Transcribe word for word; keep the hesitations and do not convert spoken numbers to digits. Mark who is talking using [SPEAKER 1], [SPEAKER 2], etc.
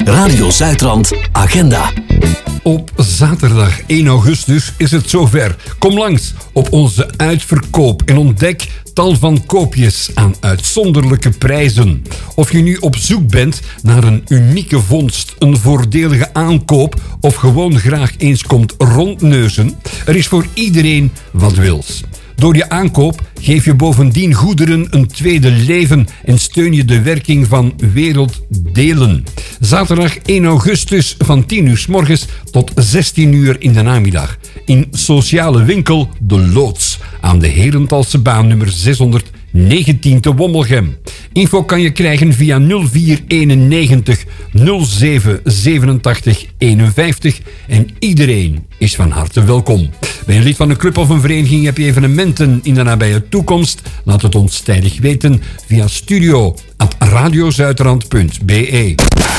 [SPEAKER 1] Radio Zuidrand Agenda.
[SPEAKER 2] Op zaterdag één augustus is het zover. Kom langs op onze uitverkoop en ontdek tal van koopjes aan uitzonderlijke prijzen. Of je nu op zoek bent naar een unieke vondst, een voordelige aankoop of gewoon graag eens komt rondneuzen, er is voor iedereen wat wils. Door je aankoop geef je bovendien goederen een tweede leven en steun je de werking van Werelddelen. Zaterdag één augustus van tien uur 's morgens tot zestien uur in de namiddag. In sociale winkel De Loods aan de Herentalse baan nummer zeshonderdnegentien te Wommelgem. Info kan je krijgen via nul vier eenennegentig nul zeven zevenentachtig eenenvijftig en iedereen is van harte welkom. Ben je lid van een club of een vereniging, heb je evenementen in de nabije toekomst? Laat het ons tijdig weten via studio at radiozuidrand punt be.